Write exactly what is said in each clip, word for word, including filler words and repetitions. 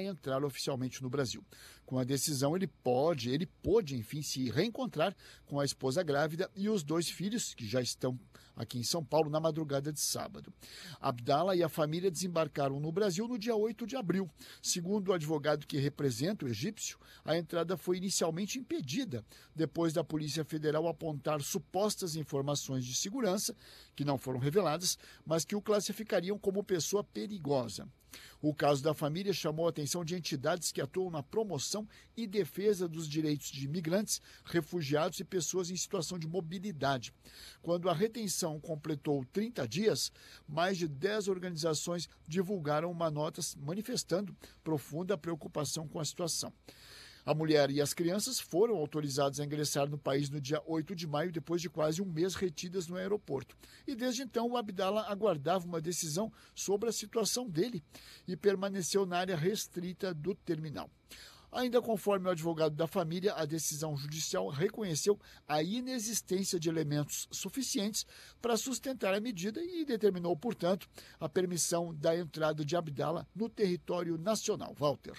entrar oficialmente no Brasil. Com a decisão, ele pode, ele pôde, enfim, se reencontrar com a esposa grávida e os dois filhos, que já estão aqui em São Paulo na madrugada de sábado. Abdala e a família desembarcaram no Brasil no dia oito de abril. Segundo o advogado que representa o egípcio, a entrada foi inicialmente impedida, depois da Polícia Federal apontar supostas informações de segurança, que não foram reveladas, mas que o classificariam como pessoa perigosa. O caso da família chamou a atenção de entidades que atuam na promoção e defesa dos direitos de imigrantes, refugiados e pessoas em situação de mobilidade. Quando a retenção completou trinta dias, mais de dez organizações divulgaram uma nota manifestando profunda preocupação com a situação. A mulher e as crianças foram autorizadas a ingressar no país no dia oito de maio, depois de quase um mês retidas no aeroporto. E desde então, o Abdala aguardava uma decisão sobre a situação dele e permaneceu na área restrita do terminal. Ainda conforme o advogado da família, a decisão judicial reconheceu a inexistência de elementos suficientes para sustentar a medida e determinou, portanto, a permissão da entrada de Abdala no território nacional. Walter.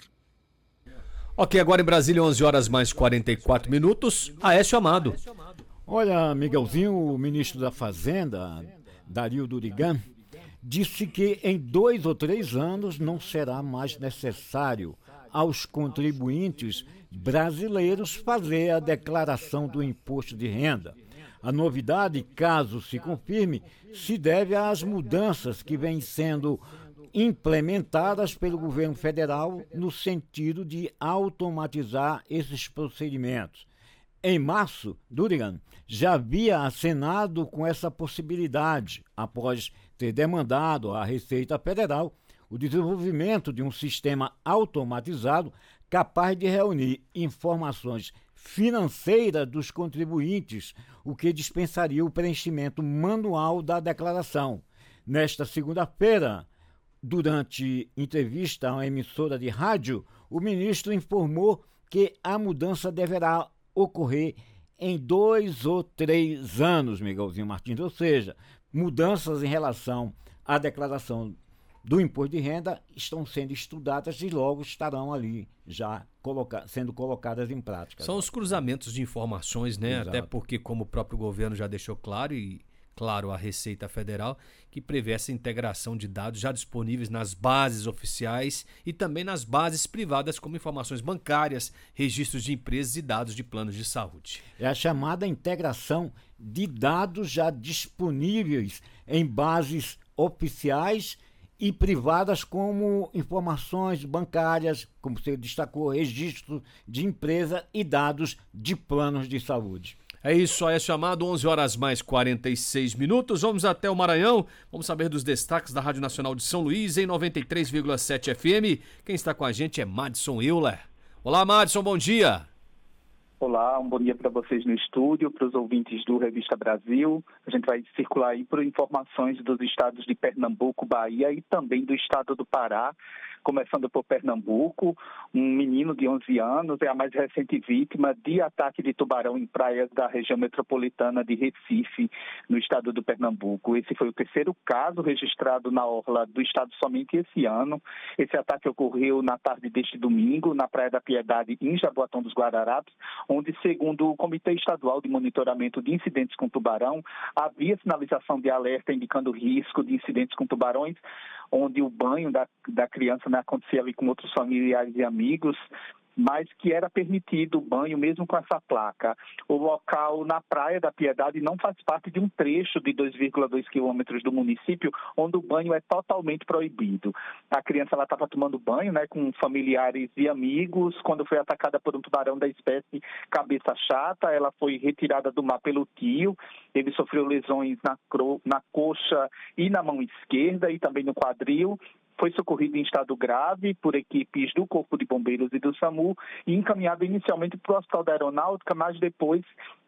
Ok, agora em Brasília, onze horas mais quarenta e quatro minutos. Aécio Amado. Olha, Miguelzinho, o ministro da Fazenda, Dario Durigan, disse que em dois ou três anos não será mais necessário aos contribuintes brasileiros fazer a declaração do imposto de renda. A novidade, caso se confirme, se deve às mudanças que vêm sendo implementadas pelo governo federal no sentido de automatizar esses procedimentos. Em março, Durigan já havia acenado com essa possibilidade, após ter demandado à Receita Federal o desenvolvimento de um sistema automatizado capaz de reunir informações financeiras dos contribuintes, o que dispensaria o preenchimento manual da declaração. Nesta segunda-feira, durante entrevista a uma emissora de rádio, o ministro informou que a mudança deverá ocorrer em dois ou três anos, Miguelzinho Martins, ou seja, mudanças em relação à declaração do imposto de renda estão sendo estudadas e logo estarão ali já coloca- sendo colocadas em prática. São os cruzamentos de informações, né? Exato. Até porque, como o próprio governo já deixou claro, e claro, a Receita Federal, que prevê essa integração de dados já disponíveis nas bases oficiais e também nas bases privadas, como informações bancárias, registros de empresas e dados de planos de saúde. É a chamada integração de dados já disponíveis em bases oficiais e privadas, como informações bancárias, como você destacou, registro de empresa e dados de planos de saúde. É isso, é chamado onze horas mais quarenta e seis minutos. Vamos até o Maranhão. Vamos saber dos destaques da Rádio Nacional de São Luís em noventa e três vírgula sete F M. Quem está com a gente é Madison Euler. Olá, Madison, bom dia. Olá, um bom dia para vocês no estúdio, para os ouvintes do Revista Brasil. A gente vai circular aí por informações dos estados de Pernambuco, Bahia e também do estado do Pará. Começando por Pernambuco, um menino de onze anos é a mais recente vítima de ataque de tubarão em praias da região metropolitana de Recife, no estado do Pernambuco. Esse foi o terceiro caso registrado na orla do estado somente esse ano. Esse ataque ocorreu na tarde deste domingo, na Praia da Piedade, em Jaboatão dos Guararapes, onde, segundo o Comitê Estadual de Monitoramento de Incidentes com Tubarão, havia sinalização de alerta indicando risco de incidentes com tubarões, onde o banho da, da criança, né, acontecia ali com outros familiares e amigos, mas que era permitido o banho mesmo com essa placa. O local na Praia da Piedade não faz parte de um trecho de dois vírgula dois quilômetros do município, onde o banho é totalmente proibido. A criança estava tomando banho, né, com familiares e amigos, quando foi atacada por um tubarão da espécie cabeça chata. Ela foi retirada do mar pelo tio. Ele sofreu lesões na, cro- na coxa e na mão esquerda e também no quadril. Foi socorrido em estado grave por equipes do Corpo de Bombeiros e do SAMU e encaminhado inicialmente para o Hospital da Aeronáutica, mas depois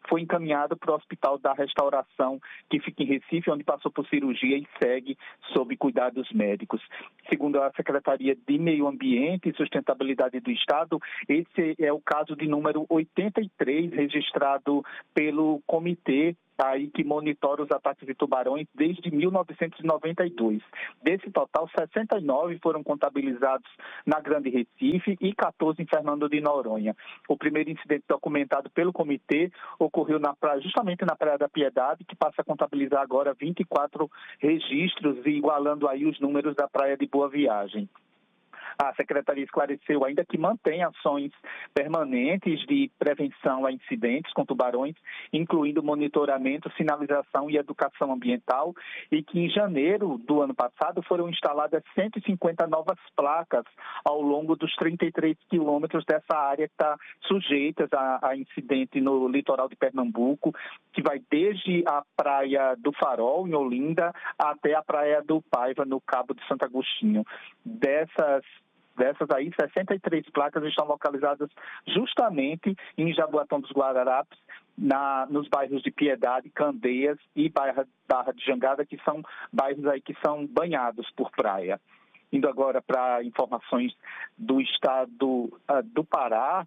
foi encaminhado para o Hospital da Restauração, que fica em Recife, onde passou por cirurgia e segue sob cuidados médicos. Segundo a Secretaria de Meio Ambiente e Sustentabilidade do Estado, esse é o caso de número oitenta e três, registrado pelo comitê aí que monitora os ataques de tubarões desde mil novecentos e noventa e dois. Desse total, sessenta e nove foram contabilizados na Grande Recife e quatorze em Fernando de Noronha. O primeiro incidente documentado pelo comitê ocorreu na praia, justamente na Praia da Piedade, que passa a contabilizar agora vinte e quatro registros, igualando aí os números da Praia de Boa Viagem. A Secretaria esclareceu ainda que mantém ações permanentes de prevenção a incidentes com tubarões, incluindo monitoramento, sinalização e educação ambiental, e que em janeiro do ano passado foram instaladas cento e cinquenta novas placas ao longo dos trinta e três quilômetros dessa área que está sujeita a, a incidente no litoral de Pernambuco, que vai desde a Praia do Farol, em Olinda, até a Praia do Paiva, no Cabo de Santo Agostinho. Dessas Dessas aí, sessenta e três placas estão localizadas justamente em Jaboatão dos Guararapes, na, nos bairros de Piedade, Candeias e Barra, Barra de Jangada, que são bairros aí que são banhados por praia. Indo agora para informações do estado uh, do Pará,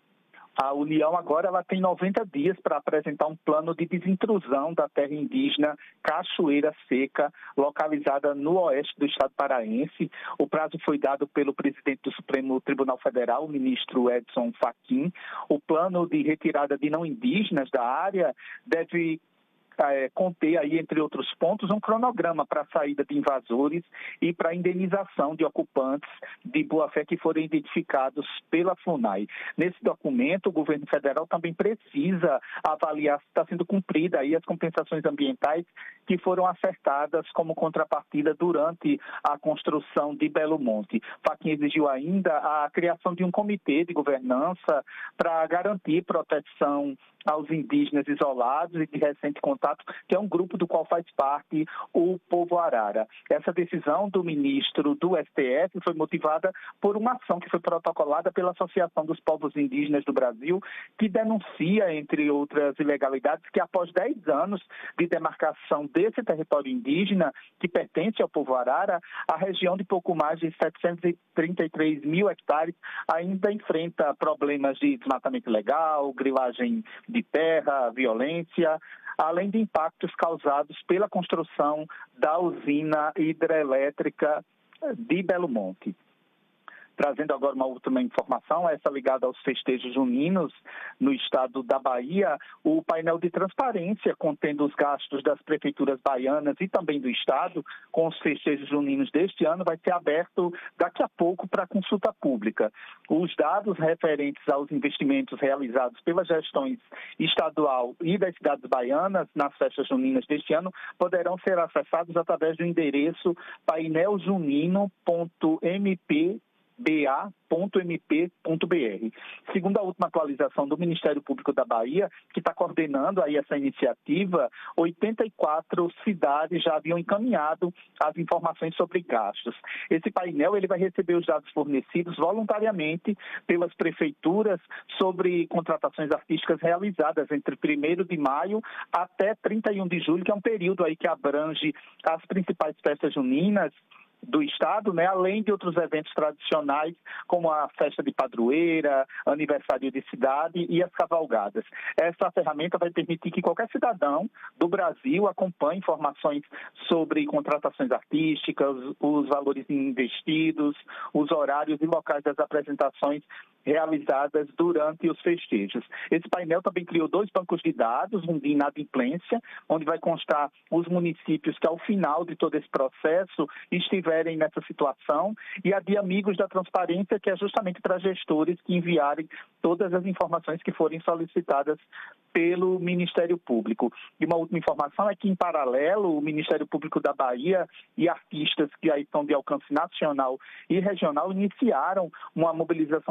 a União agora ela tem noventa dias para apresentar um plano de desintrusão da terra indígena Cachoeira Seca, localizada no oeste do estado paraense. O prazo foi dado pelo presidente do Supremo Tribunal Federal, o ministro Edson Fachin. O plano de retirada de não indígenas da área deve É, conter aí, entre outros pontos, um cronograma para a saída de invasores e para a indenização de ocupantes de boa-fé que forem identificados pela FUNAI. Nesse documento, o governo federal também precisa avaliar se está sendo cumprida aí as compensações ambientais que foram acertadas como contrapartida durante a construção de Belo Monte. Fachin exigiu ainda a criação de um comitê de governança para garantir proteção aos indígenas isolados e de recente contato, que é um grupo do qual faz parte o povo arara. Essa decisão do ministro do S T F foi motivada por uma ação que foi protocolada pela Associação dos Povos Indígenas do Brasil, que denuncia, entre outras ilegalidades, que após dez anos de demarcação desse território indígena, que pertence ao povo arara, a região de pouco mais de setecentos e trinta e três mil hectares ainda enfrenta problemas de desmatamento ilegal, grilagem de terra, violência, além de impactos causados pela construção da usina hidrelétrica de Belo Monte. Trazendo agora uma última informação, essa ligada aos festejos juninos no estado da Bahia, o painel de transparência contendo os gastos das prefeituras baianas e também do estado com os festejos juninos deste ano vai ser aberto daqui a pouco para consulta pública. Os dados referentes aos investimentos realizados pelas gestões estadual e das cidades baianas nas festas juninas deste ano poderão ser acessados através do endereço painel junino ponto m p b a ponto m p ponto b r. Segundo a última atualização do Ministério Público da Bahia, que está coordenando aí essa iniciativa, oitenta e quatro cidades já haviam encaminhado as informações sobre gastos. Esse painel ele vai receber os dados fornecidos voluntariamente pelas prefeituras sobre contratações artísticas realizadas entre primeiro de maio até trinta e um de julho, que é um período aí que abrange as principais festas juninas do estado, né, além de outros eventos tradicionais, como a festa de padroeira, aniversário de cidade e as cavalgadas. Essa ferramenta vai permitir que qualquer cidadão do Brasil acompanhe informações sobre contratações artísticas, os valores investidos, os horários e locais das apresentações realizadas durante os festejos. Esse painel também criou dois bancos de dados, um de inadimplência, onde vai constar os municípios que ao final de todo esse processo estiverem nessa situação, e a de amigos da transparência, que é justamente para gestores que enviarem todas as informações que forem solicitadas pelo Ministério Público. E uma última informação é que, em paralelo, o Ministério Público da Bahia e artistas que aí estão de alcance nacional e regional iniciaram uma mobilização voluntária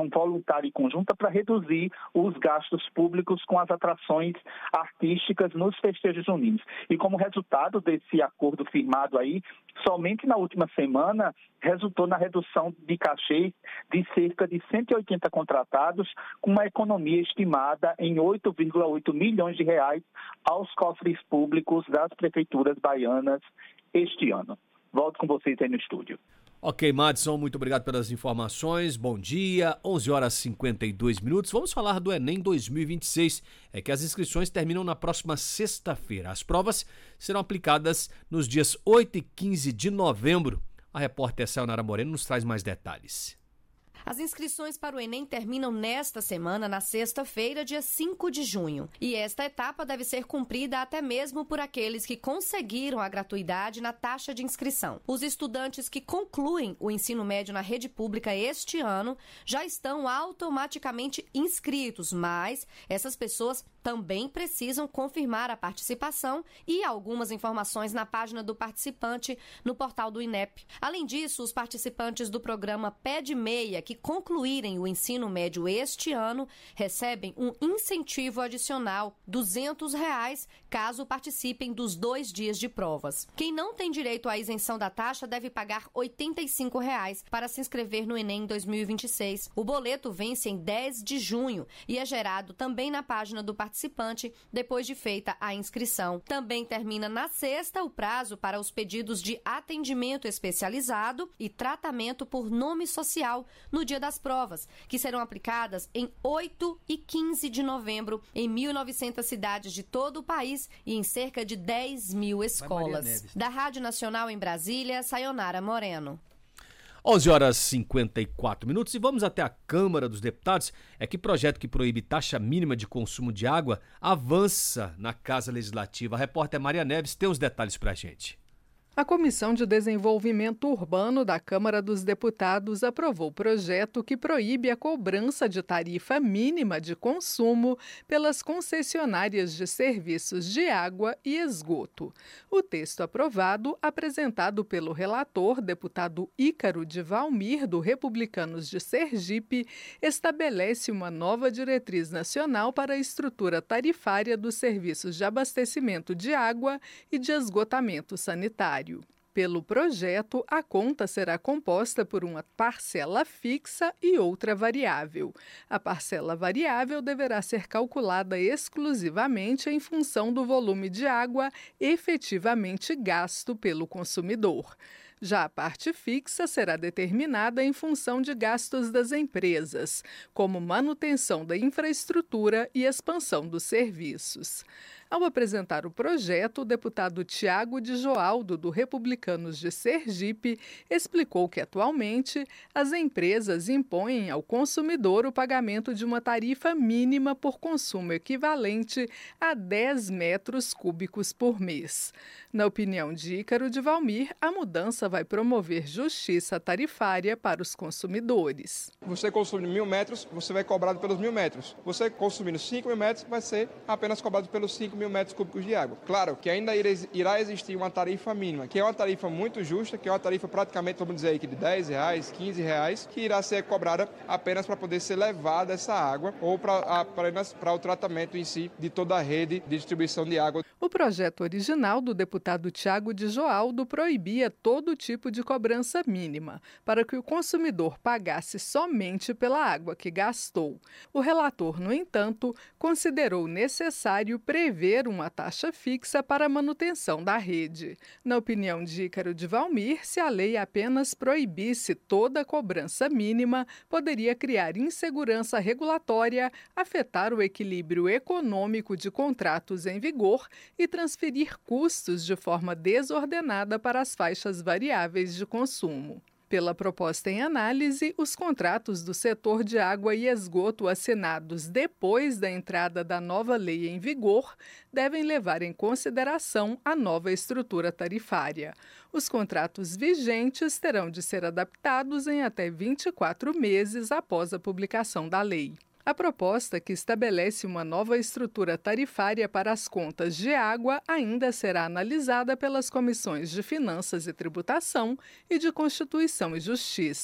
unitária e conjunta para reduzir os gastos públicos com as atrações artísticas nos festejos juninos. E como resultado desse acordo firmado aí, somente na última semana resultou na redução de cachês de cerca de cento e oitenta contratados, com uma economia estimada em oito vírgula oito milhões de reais aos cofres públicos das prefeituras baianas este ano. Volto com vocês aí no estúdio. Ok, Madison, muito obrigado pelas informações. Bom dia, onze horas e cinquenta e dois minutos. Vamos falar do Enem dois mil e vinte e seis. É que as inscrições terminam na próxima sexta-feira. As provas serão aplicadas nos dias oito e quinze de novembro. A repórter Sayonara Moreno nos traz mais detalhes. As inscrições para o Enem terminam nesta semana, na sexta-feira, dia cinco de junho. E esta etapa deve ser cumprida até mesmo por aqueles que conseguiram a gratuidade na taxa de inscrição. Os estudantes que concluem o ensino médio na rede pública este ano já estão automaticamente inscritos, mas essas pessoas também precisam confirmar a participação e algumas informações na página do participante no portal do INEP. Além disso, os participantes do programa Pé de Meia, que concluírem o ensino médio este ano, recebem um incentivo adicional, duzentos reais, caso participem dos dois dias de provas. Quem não tem direito à isenção da taxa deve pagar oitenta e cinco reais para se inscrever no Enem dois mil e vinte e seis. O boleto vence em dez de junho e é gerado também na página do participante depois de feita a inscrição. Também termina na sexta o prazo para os pedidos de atendimento especializado e tratamento por nome social no dia das provas, que serão aplicadas em oito e quinze de novembro em mil e novecentas cidades de todo o país e em cerca de dez mil escolas. Da Rádio Nacional em Brasília, Sayonara Moreno. onze horas e cinquenta e quatro minutos e vamos até a Câmara dos Deputados. É que projeto que proíbe taxa mínima de consumo de água avança na Casa Legislativa. A repórter Maria Neves tem os detalhes para a gente. A Comissão de Desenvolvimento Urbano da Câmara dos Deputados aprovou o projeto que proíbe a cobrança de tarifa mínima de consumo pelas concessionárias de serviços de água e esgoto. O texto aprovado, apresentado pelo relator, deputado Ícaro de Valmir, do Republicanos de Sergipe, estabelece uma nova diretriz nacional para a estrutura tarifária dos serviços de abastecimento de água e de esgotamento sanitário. Pelo projeto, a conta será composta por uma parcela fixa e outra variável. A parcela variável deverá ser calculada exclusivamente em função do volume de água efetivamente gasto pelo consumidor. Já a parte fixa será determinada em função de gastos das empresas, como manutenção da infraestrutura e expansão dos serviços. Ao apresentar o projeto, o deputado Tiago de Joaldo, do Republicanos de Sergipe, explicou que, atualmente, as empresas impõem ao consumidor o pagamento de uma tarifa mínima por consumo equivalente a dez metros cúbicos por mês. Na opinião de Ícaro de Valmir, a mudança vai promover justiça tarifária para os consumidores. Você consumindo mil metros, você vai cobrado pelos mil metros. Você consumindo cinco mil metros, vai ser apenas cobrado pelos cinco mil metros cúbicos de água. Claro que ainda irá existir uma tarifa mínima, que é uma tarifa muito justa, que é uma tarifa praticamente, vamos dizer aqui, de dez reais, quinze reais, que irá ser cobrada apenas para poder ser levada essa água ou para apenas para o tratamento em si de toda a rede de distribuição de água. O projeto original do deputado Tiago de Joaldo proibia todo tipo de cobrança mínima, para que o consumidor pagasse somente pela água que gastou. O relator, no entanto, considerou necessário prever uma taxa fixa para a manutenção da rede. Na opinião de Ícaro de Valmir, se a lei apenas proibisse toda a cobrança mínima, poderia criar insegurança regulatória, afetar o equilíbrio econômico de contratos em vigor e transferir custos de forma desordenada para as faixas variáveis de consumo. Pela proposta em análise, os contratos do setor de água e esgoto assinados depois da entrada da nova lei em vigor devem levar em consideração a nova estrutura tarifária. Os contratos vigentes terão de ser adaptados em até vinte e quatro meses após a publicação da lei. A proposta, que estabelece uma nova estrutura tarifária para as contas de água, ainda será analisada pelas comissões de Finanças e Tributação e de Constituição e Justiça.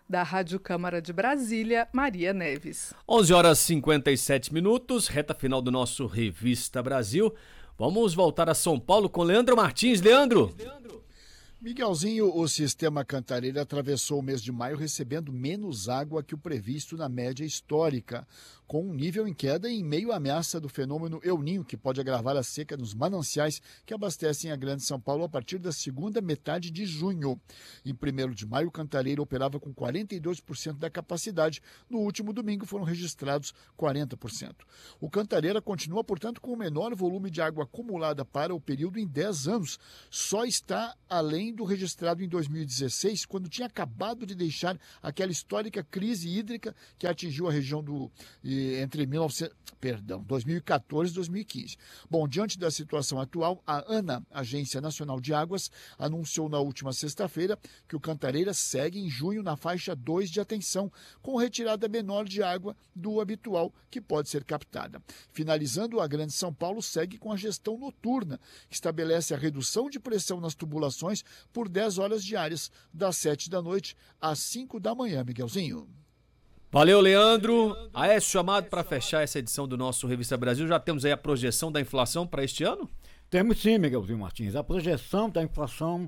Da Rádio Câmara de Brasília, Maria Neves. onze horas e cinquenta e sete minutos, reta final do nosso Revista Brasil. Vamos voltar a São Paulo com Leandro Martins. Leandro! Miguelzinho, o sistema Cantareira atravessou o mês de maio recebendo menos água que o previsto na média histórica, com um nível em queda em meio à ameaça do fenômeno El Niño, que pode agravar a seca nos mananciais que abastecem a Grande São Paulo a partir da segunda metade de junho. Em primeiro de maio, o Cantareira operava com quarenta e dois por cento da capacidade. No último domingo foram registrados quarenta por cento. O Cantareira continua, portanto, com o menor volume de água acumulada para o período em dez anos. Só está além do registrado em dois mil e dezesseis, quando tinha acabado de deixar aquela histórica crise hídrica que atingiu a região do entre mil e novecentos, perdão, dois mil e quatorze e dois mil e quinze. Bom, diante da situação atual, a ANA, Agência Nacional de Águas, anunciou na última sexta-feira que o Cantareira segue em junho na faixa dois de atenção, com retirada menor de água do habitual que pode ser captada. Finalizando, a Grande São Paulo segue com a gestão noturna, que estabelece a redução de pressão nas tubulações por dez horas diárias, das sete da noite às cinco da manhã, Miguelzinho. Valeu, Leandro. Aécio, chamado para fechar essa edição do nosso Revista Brasil. Já temos aí a projeção da inflação para este ano? Temos sim, Miguelzinho Martins. A projeção da inflação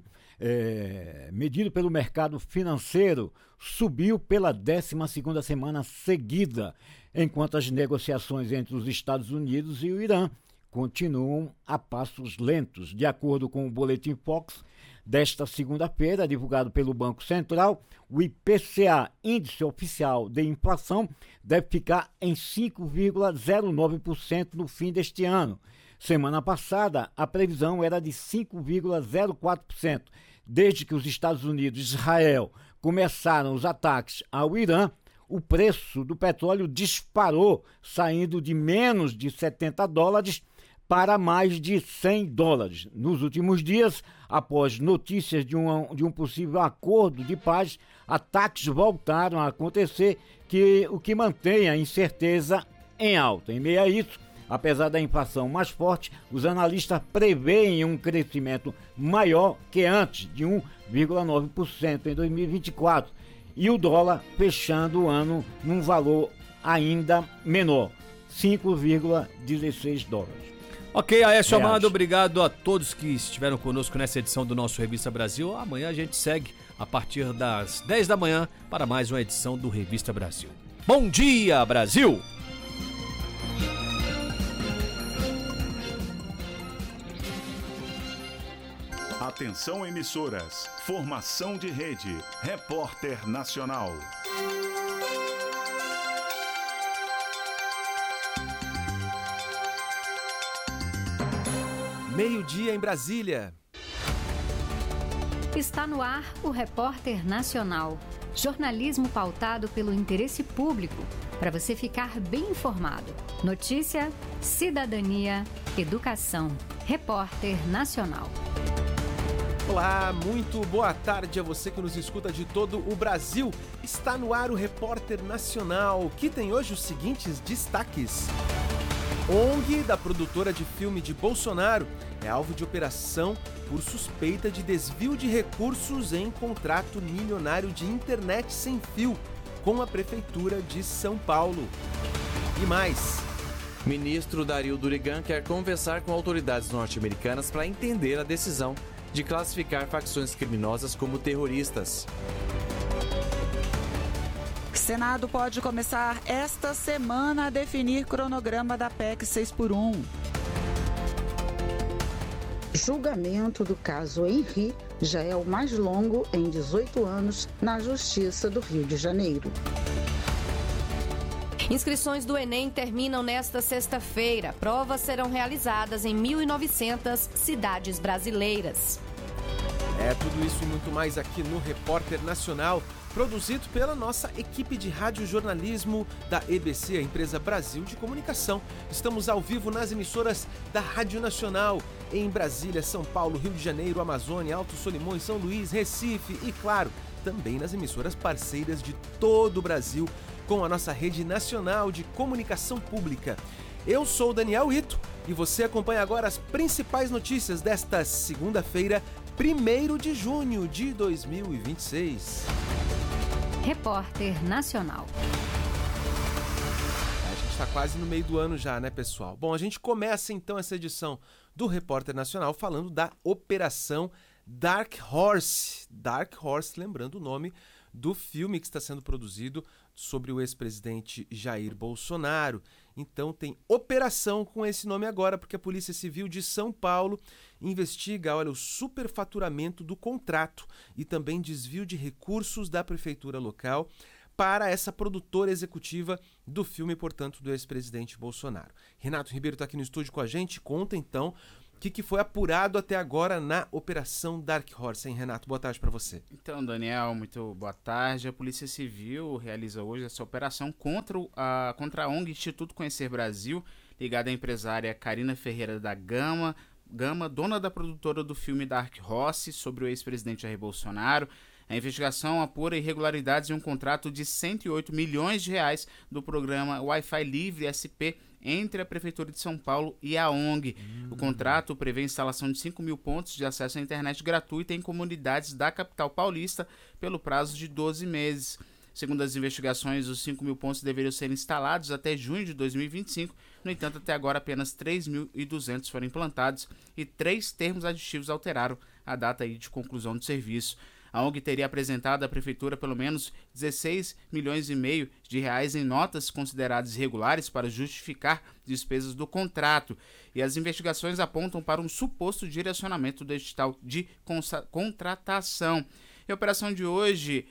é, medida pelo mercado financeiro subiu pela décima segunda semana seguida, enquanto as negociações entre os Estados Unidos e o Irã continuam a passos lentos. De acordo com o Boletim Fox desta segunda-feira, divulgado pelo Banco Central, o I P C A, Índice Oficial de Inflação, deve ficar em cinco vírgula zero nove por cento no fim deste ano. Semana passada, a previsão era de cinco vírgula zero quatro por cento. Desde que os Estados Unidos e Israel começaram os ataques ao Irã, o preço do petróleo disparou, saindo de menos de setenta dólares para mais de cem dólares. Nos últimos dias, após notícias de um, de um possível acordo de paz, ataques voltaram a acontecer, que, o que mantém a incerteza em alta. Em meio a isso, apesar da inflação mais forte, os analistas preveem um crescimento maior que antes, de um vírgula nove por cento em dois mil e vinte e quatro, e o dólar fechando o ano num valor ainda menor, cinco vírgula dezesseis dólares. Ok, Aécio Amado, obrigado a todos que estiveram conosco nessa edição do nosso Revista Brasil. Amanhã a gente segue a partir das dez da manhã para mais uma edição do Revista Brasil. Bom dia, Brasil! Atenção, emissoras. Formação de rede. Repórter Nacional. Meio-dia em Brasília. Está no ar o Repórter Nacional. Jornalismo pautado pelo interesse público, para você ficar bem informado. Notícia, cidadania, educação. Repórter Nacional. Olá, muito boa tarde a você que nos escuta de todo o Brasil. Está no ar o Repórter Nacional, que tem hoje os seguintes destaques. O N G da produtora de filme de Bolsonaro é alvo de operação por suspeita de desvio de recursos em contrato milionário de internet sem fio com a Prefeitura de São Paulo. E mais... Ministro Dario Durigan quer conversar com autoridades norte-americanas para entender a decisão de classificar facções criminosas como terroristas. Senado pode começar esta semana a definir cronograma da P E C seis por um. Julgamento do caso Henri já é o mais longo em dezoito anos na Justiça do Rio de Janeiro. Inscrições do Enem terminam nesta sexta-feira. Provas serão realizadas em mil e novecentas cidades brasileiras. É tudo isso e muito mais aqui no Repórter Nacional, produzido pela nossa equipe de radiojornalismo da E B C, a Empresa Brasil de Comunicação. Estamos ao vivo nas emissoras da Rádio Nacional, em Brasília, São Paulo, Rio de Janeiro, Amazônia, Alto Solimões, São Luís, Recife e, claro, também nas emissoras parceiras de todo o Brasil, com a nossa rede nacional de comunicação pública. Eu sou o Daniel Ito e você acompanha agora as principais notícias desta segunda-feira, primeiro de junho de dois mil e vinte e seis. Repórter Nacional. A gente está quase no meio do ano já, né, pessoal? Bom, a gente começa então essa edição do Repórter Nacional falando da Operação Dark Horse. Dark Horse, lembrando o nome do filme que está sendo produzido sobre o ex-presidente Jair Bolsonaro. Então tem operação com esse nome agora, porque a Polícia Civil de São Paulo investiga, olha, o superfaturamento do contrato e também desvio de recursos da prefeitura local para essa produtora executiva do filme, portanto, do ex-presidente Bolsonaro. Renato Ribeiro está aqui no estúdio com a gente. Conta então o que, que foi apurado até agora na Operação Dark Horse, hein, Renato? Boa tarde para você. Então, Daniel, muito boa tarde. A Polícia Civil realiza hoje essa operação contra a, contra a O N G Instituto Conhecer Brasil, ligada à empresária Karina Ferreira da Gama, Gama, dona da produtora do filme Dark Horse, sobre o ex-presidente Jair Bolsonaro. A investigação apura irregularidades em um contrato de cento e oito milhões de reais do programa Wi-Fi Livre S P entre a Prefeitura de São Paulo e a O N G. Hum. O contrato prevê a instalação de cinco mil pontos de acesso à internet gratuita em comunidades da capital paulista pelo prazo de doze meses. Segundo as investigações, os cinco mil pontos deveriam ser instalados até junho de dois mil e vinte e cinco. No entanto, até agora apenas três mil e duzentos foram implantados e três termos aditivos alteraram a data aí de conclusão do serviço. A O N G teria apresentado à Prefeitura pelo menos dezesseis milhões e meio de reais em notas consideradas irregulares para justificar despesas do contrato. E as investigações apontam para um suposto direcionamento do edital de contratação. E a operação de hoje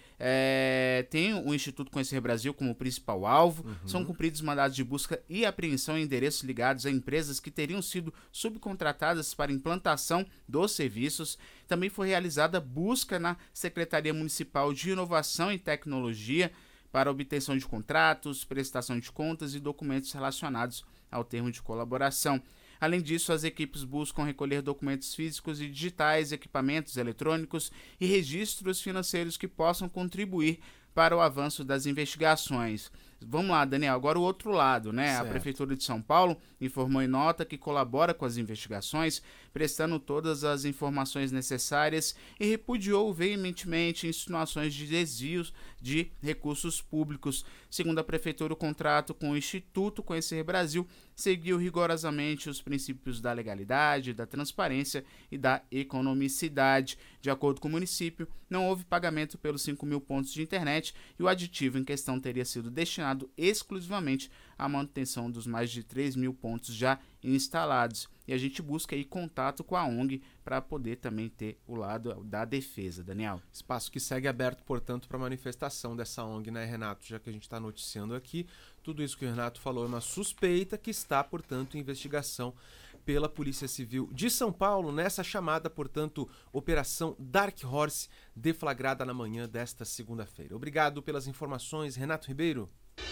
é, tem o Instituto Conhecer Brasil como principal alvo. Uhum. São cumpridos mandados de busca e apreensão em endereços ligados a empresas que teriam sido subcontratadas para implantação dos serviços. Também foi realizada busca na Secretaria Municipal de Inovação e Tecnologia para obtenção de contratos, prestação de contas e documentos relacionados ao termo de colaboração. Além disso, as equipes buscam recolher documentos físicos e digitais, equipamentos eletrônicos e registros financeiros que possam contribuir para o avanço das investigações. Vamos lá, Daniel, agora o outro lado, né? Certo. A Prefeitura de São Paulo informou em nota que colabora com as investigações, prestando todas as informações necessárias e repudiou veementemente insinuações de desvios de recursos públicos. Segundo a Prefeitura, o contrato com o Instituto Conhecer Brasil seguiu rigorosamente os princípios da legalidade, da transparência e da economicidade. De acordo com o município, não houve pagamento pelos cinco mil pontos de internet e o aditivo em questão teria sido destinado exclusivamente à manutenção dos mais de três mil pontos já instalados. E a gente busca aí contato com a O N G para poder também ter o lado da defesa, Daniel. Espaço que segue aberto, portanto, para manifestação dessa O N G, né, Renato? Já que a gente está noticiando aqui, tudo isso que o Renato falou é uma suspeita que está, portanto, em investigação pela Polícia Civil de São Paulo, nessa chamada, portanto, Operação Dark Horse, deflagrada na manhã desta segunda-feira. Obrigado pelas informações, Renato Ribeiro.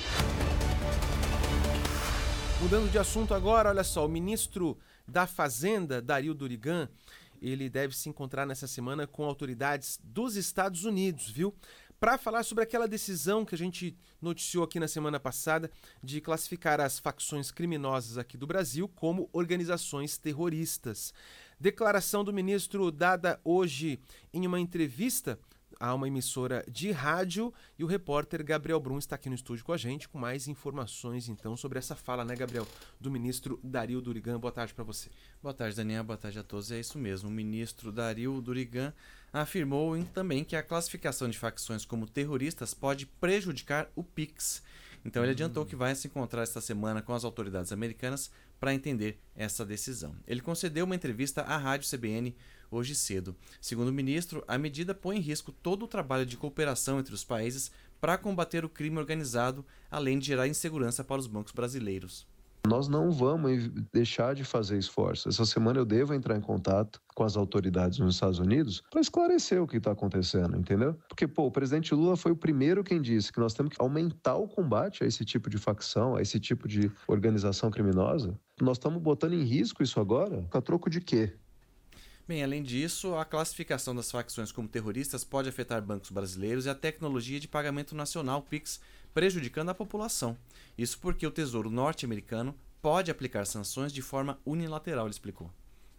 Mudando de assunto agora, olha só, o ministro da Fazenda, Dario Durigan, ele deve se encontrar nessa semana com autoridades dos Estados Unidos, viu? Para falar sobre aquela decisão que a gente noticiou aqui na semana passada de classificar as facções criminosas aqui do Brasil como organizações terroristas. Declaração do ministro dada hoje em uma entrevista a uma emissora de rádio, e o repórter Gabriel Brum está aqui no estúdio com a gente com mais informações então sobre essa fala, né, Gabriel, do ministro Dario Durigan. Boa tarde para você. Boa tarde, Daniel. Boa tarde a todos. É isso mesmo, o ministro Dario Durigan afirmou também que a classificação de facções como terroristas pode prejudicar o Pix. Então ele adiantou que vai se encontrar esta semana com as autoridades americanas para entender essa decisão. Ele concedeu uma entrevista à Rádio C B N hoje cedo. Segundo o ministro, a medida põe em risco todo o trabalho de cooperação entre os países para combater o crime organizado, além de gerar insegurança para os bancos brasileiros. Nós não vamos deixar de fazer esforço. Essa semana eu devo entrar em contato com as autoridades nos Estados Unidos para esclarecer o que está acontecendo, entendeu? Porque, pô, o presidente Lula foi o primeiro quem disse que nós temos que aumentar o combate a esse tipo de facção, a esse tipo de organização criminosa. Nós estamos botando em risco isso agora? A troco de quê? Bem, além disso, a classificação das facções como terroristas pode afetar bancos brasileiros e a tecnologia de pagamento nacional, Pix, prejudicando a população. Isso porque o Tesouro norte-americano pode aplicar sanções de forma unilateral, ele explicou.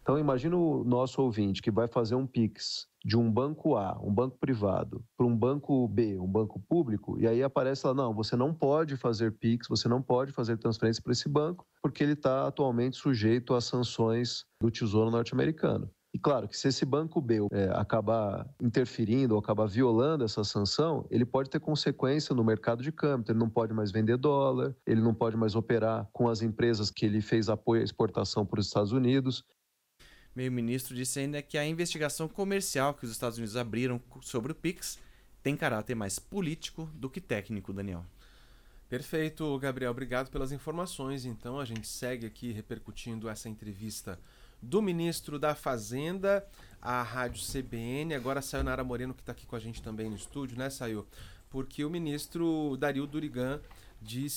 Então imagina o nosso ouvinte que vai fazer um Pix de um banco A, um banco privado, para um banco B, um banco público, e aí aparece lá, não, você não pode fazer Pix, você não pode fazer transferência para esse banco, porque ele está atualmente sujeito às sanções do Tesouro norte-americano. E claro que se esse banco B é, acabar interferindo ou acabar violando essa sanção, ele pode ter consequência no mercado de câmbio. Ele não pode mais vender dólar, ele não pode mais operar com as empresas que ele fez apoio à exportação para os Estados Unidos. O ministro disse ainda que a investigação comercial que os Estados Unidos abriram sobre o Pix tem caráter mais político do que técnico, Daniel. Perfeito, Gabriel. Obrigado pelas informações. Então, a gente segue aqui repercutindo essa entrevista do ministro da Fazenda à Rádio C B N. Agora a Sayonara Moreno, que está aqui com a gente também no estúdio, né, Sayo? Porque o ministro Dario Durigan disse